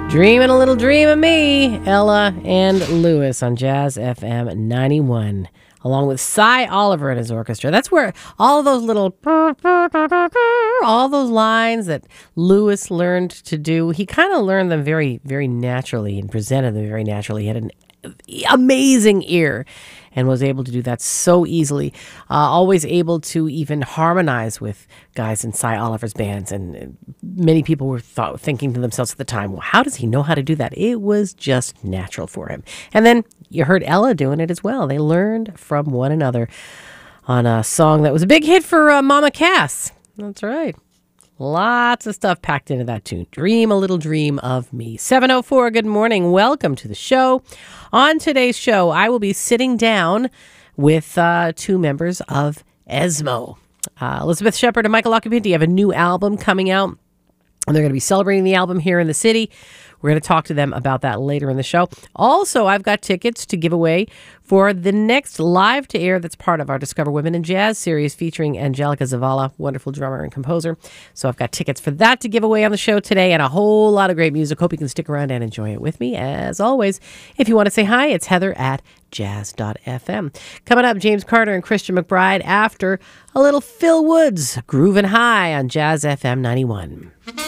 Dreaming a little dream of me, Ella and Lewis on Jazz FM 91, along with Cy Oliver and his orchestra. That's where all those little, all those lines that Lewis learned to do, he kind of learned them very, very naturally and presented them very naturally. He had an amazing ear and was able to do that so easily. Always able to even harmonize with guys in Cy Oliver's bands. And many people were thinking to themselves at the time, well, how does he know how to do that? It was just natural for him. And then you heard Ella doing it as well. They learned from one another on a song that was a big hit for Mama Cass. That's right. Lots of stuff packed into that tune. Dream a little dream of me. 7:04, good morning. Welcome to the show. On today's show, I will be sitting down with two members of Esmo. Elizabeth Shepard and Michael Occhipinti have a new album coming out, and they're going to be celebrating the album here in the city. We're going to talk to them about that later in the show. Also, I've got tickets to give away for the next live to air that's part of our Discover Women in Jazz series featuring Angelica Zavala, wonderful drummer and composer. So I've got tickets for that to give away on the show today and a whole lot of great music. Hope you can stick around and enjoy it with me. As always, if you want to say hi, it's Heather at jazz.fm. Coming up, James Carter and Christian McBride after a little Phil Woods, Groovin' High on Jazz FM 91.